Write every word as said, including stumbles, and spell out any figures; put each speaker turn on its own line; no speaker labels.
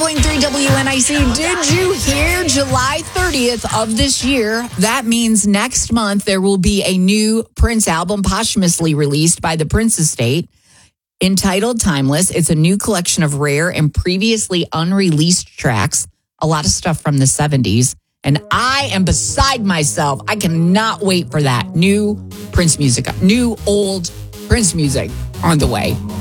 point three W N I C. Did you hear July thirtieth of this year? That means next month there will be a new Prince album posthumously released by the Prince Estate entitled Timeless. It's a new collection of rare and previously unreleased tracks, a lot of stuff from the seventies. And I am beside myself. I cannot wait for that new Prince music, new old Prince music on the way.